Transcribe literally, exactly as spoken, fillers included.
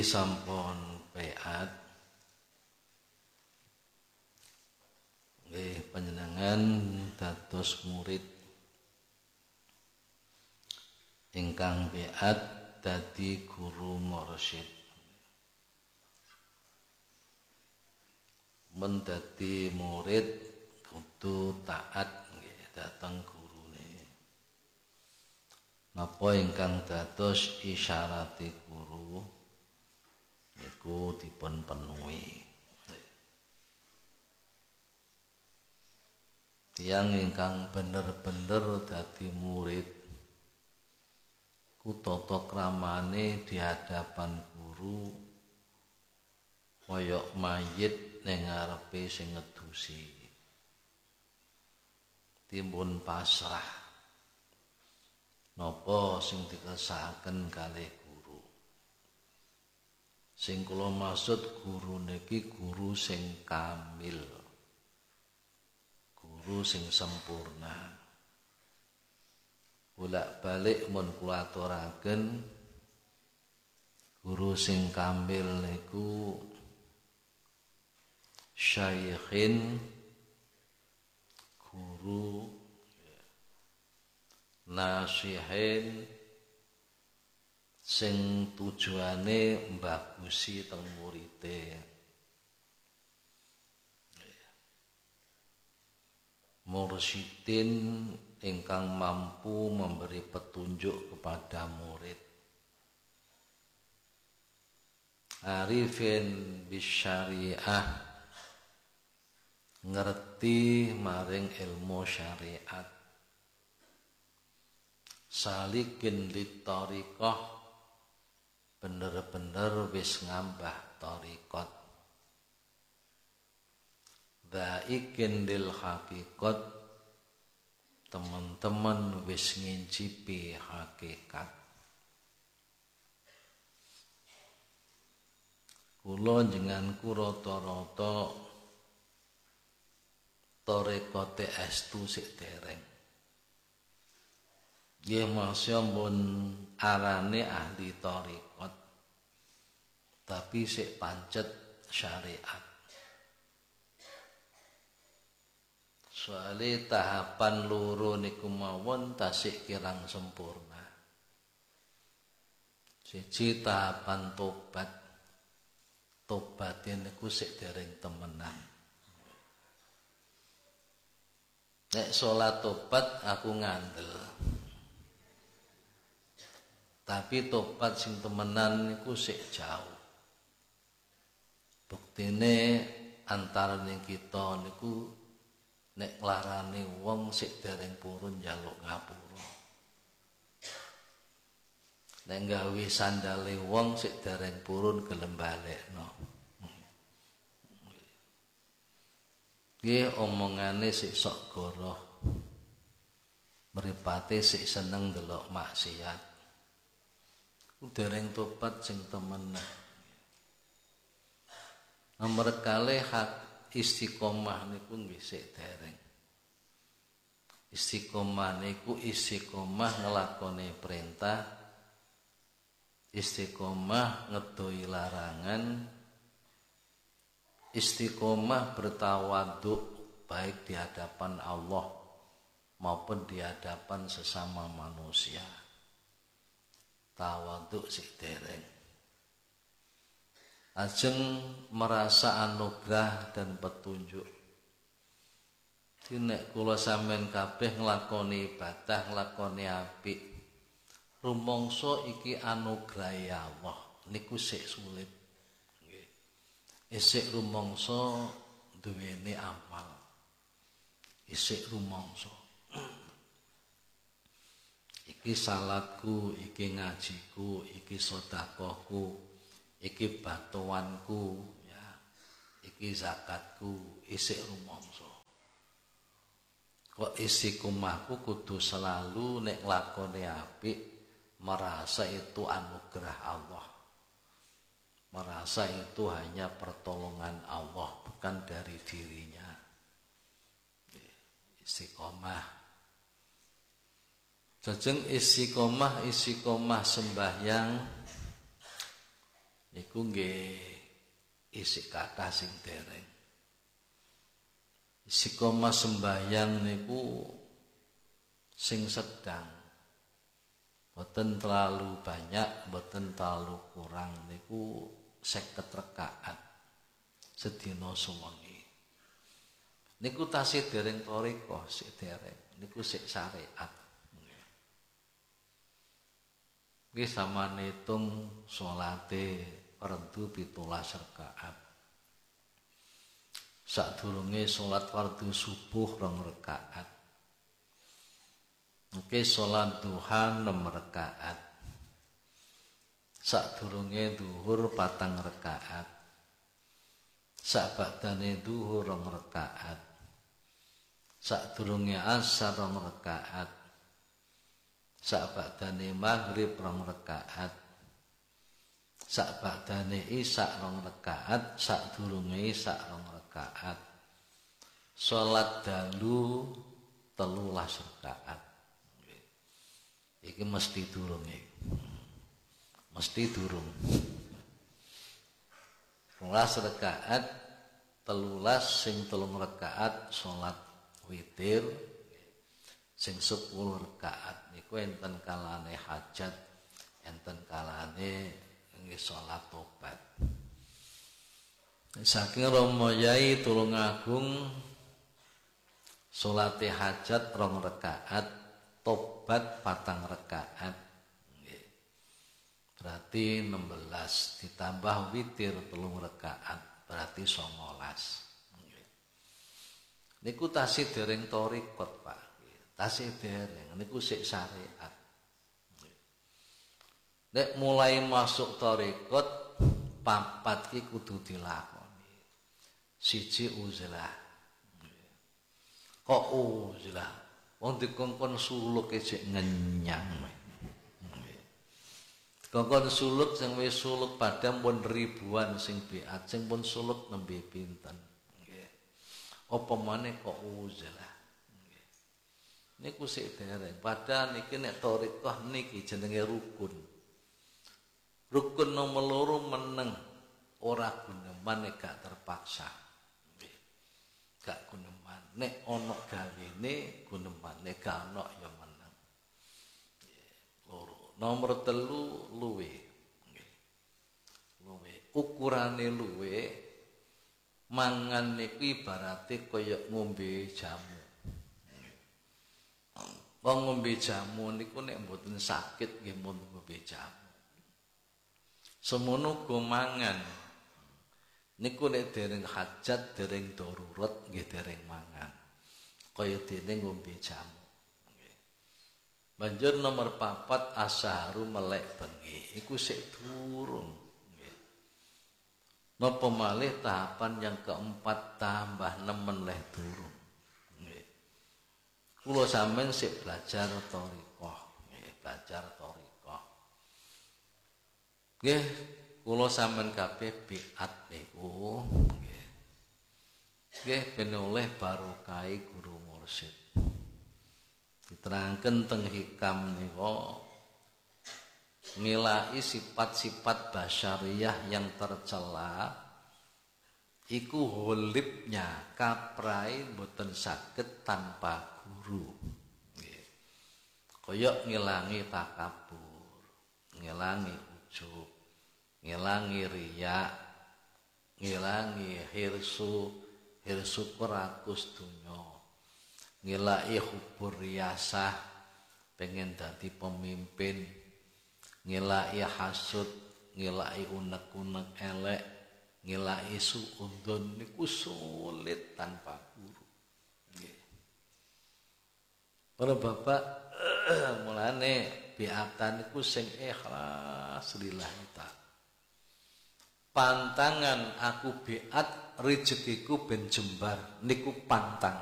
sampun peat nggih panjenengan dados murid ingkang peat dadi guru mursyid. Men dadi murid kudu taat nggih dhateng gurune. Napa ingkang dados isyarate guru niku dipun penuhi. Tiyang ingkang bener-bener dadi murid ku tata kramane di hadapan guru kaya mayit ning ngarepe sing ngedusi. Timbun pasrah napa sing dikersakaken kalih guru. Sing kula maksud guru niki guru sing kamil, guru sing sempurna. Bolak-balik mun kula aturaken guru sing kamil niku syaikhin, guru nasihin sing tujuane mbagusi teng murite. Mursyidin ingkang mampu memberi petunjuk kepada murid. Arifin bisyariah, ngerti maring ilmu syariat. Salikin littariqah, bener-bener wis ngambah tariqat. Dhaikin lil haqiqat, teman-teman wis ngincipi hakikat. Kula njenenganku rata-rata tariqate estu sik dereng. Nggih masya mun arane ahli tariqat, tapi sik pancet syariat. Soale tahapan loro niku mawon tasik kirang sempurna. Siji tahapan tobat. Tobat niku sik dereng temenan. Nek salat tobat aku ngandel. Tapi tobat sing temenan niku sik jauh. Buktine antarane kita niku nek larane wong sik dereng purun njaluk ngapura. Nek gawe sandale wong sik dereng purun gelem balekno. Nggih omongane sik sok goroh. Mripate sik seneng ndelok maksiat. Dereng tobat sing temenan. Nomor kalih hak istiqomah niku nggih sik dereng. Istiqomah niku istiqomah nglakoni perintah, istiqomah ngedoi larangan, istiqomah bertawaduk baik di hadapan Allah maupun di hadapan sesama manusia. Tawaduk sik dereng. Ajeng merasa anugerah dan petunjuk. Nek kula sampean kabeh nglakoni ibadah, nglakoni apik, rumangsa iki anugerah Allah. Niku sik sulit. Nggih. Isik rumangsa duweni amal. Isik rumangsa. Iki salatku, iki ngajiku, iki sedekahku, iki batuanku, ya, iki zakatku, isik rumangsa. Kok istiqomahku kudu selalu nek lakone apik merasa itu anugerah Allah. Merasa itu hanya pertolongan Allah, bukan dari dirinya. Istiqomah. Jajeng istiqomah istiqomah sembahyang niku nggih isih kathah sing dereng. Istiqomah sembahyang niku sing sedang, boten terlalu banyak, boten terlalu kurang, niku seket rakaat sedina sewengi. Niku tasih dereng thariqah, sik dereng, niku sik syariat. Nggih sampeyan hitung salate fardu pitulas rakaat. Sadurunge salat fardu subuh rong rakaat. Oke, salat duha enam rakaat. Sadurunge zuhur patang rakaat. Sabadane zuhur rong rakaat. Sadurunge asar rong rakaat. Sabadane maghrib rong rakaat. Sabadane isya rong rakaat, sadurunge isya rong rakaat. Salat dalu telulas rakaat. Iki mesti durung iki. Mesti durung. Telulas rakaat, telulas sing telung rakaat salat witir, sing sepuluh rakaat niku enten kalane hajat, enten kalane nggih salat tobat. Saking Rama Yai Tulungagung salate hajat rong rakaat, tobat patang rakaat. Nggih. Berarti enam belas ditambah witir telung rakaat, berarti songolas. Nggih. Niku tasih dereng thariqat, Pak. Tasih dereng niku sik syariat. Nek mulai masuk thariqat papat ki kudu dilakoni. Siji uzlah. Kok uzlah? Wong dikongkon suluk ejek ngenyang. Kongkon suluk sing wis suluk padam pun ribuan sing biat, sing pun suluk nembe pinten. Nggih. Apa maneh kok uzlah? Nggih. Niku sik dereng. Padahal niki nek thariqah niki jenenge rukun. Rukun nomor loro meneng ora guneman nek gak terpaksa. Nggih. Gak guneman. Nek ana gawene guneman, nek gak ana ya meneng. Nggih, loro. Nomor telu luwe. Nggih. Luwe. Ukurane luwe mangan niku ibarate kaya ngombe jamu. Wong ngombe jamu niku nek mboten sakit nggih mun ngombe jamu. Semono go mangan. Niku nek dereng hajat, dereng darurat nggih dereng mangan. Kaya dene ngombe jamu. Nggih. Banjur nomor papat asharu melek bengi. Iku sik durung. Nggih. Napa malih tahapan yang keempat tambah nemen leh durung. Nggih. Kula sampeyan sik belajar thariqah, nggih, belajar thariqah. Nggih, kula sampeyan kabeh biat niku nggih. Nggih ben oleh barokah guru mursyid. Diterangken teng hikam nika ngilai sifat-sifat basyariyah yang tercela iku holibnya kaprai mboten saged tanpa guru. Nggih. Kaya ngilangi takabur, ngilangi ujub, ngilangi riya, ngilangi hirsu, hirsu kerakus dunya, ngilai hubur riyasah, pengen dadi pemimpin, ngilai hasud, ngilai unek-unek elek, ngilai suudon niku sulit tanpa guru. Nggih. Para bapak mulane biatan niku sing ikhlas lillahi ta'ala. Pantangan aku biat rezekiku ben jembar niku pantang.